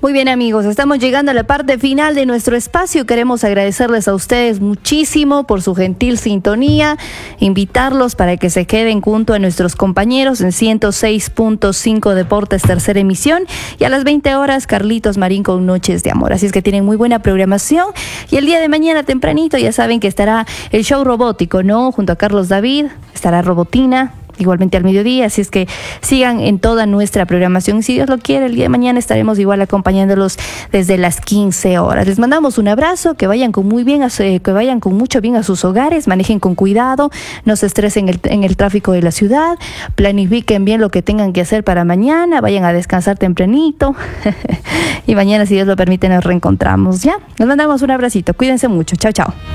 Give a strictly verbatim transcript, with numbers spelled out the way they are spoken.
Muy bien, amigos, estamos llegando a la parte final de nuestro espacio. Queremos agradecerles a ustedes muchísimo por su gentil sintonía, invitarlos para que se queden junto a nuestros compañeros en ciento seis punto cinco Deportes, tercera emisión, y a las veinte horas Carlitos Marín con Noches de Amor. Así es que tienen muy buena programación, y el día de mañana tempranito ya saben que estará el show robótico, ¿no? Junto a Carlos David, estará Robotina, igualmente al mediodía, así es que sigan en toda nuestra programación. Si Dios lo quiere, el día de mañana estaremos igual acompañándolos desde las quince horas. Les mandamos un abrazo, que vayan con muy bien, a su, que vayan con mucho bien a sus hogares, manejen con cuidado, no se estresen en el, en el tráfico de la ciudad, planifiquen bien lo que tengan que hacer para mañana, vayan a descansar tempranito y mañana, si Dios lo permite, nos reencontramos, ¿ya? Les mandamos un abracito, cuídense mucho, chao, chao.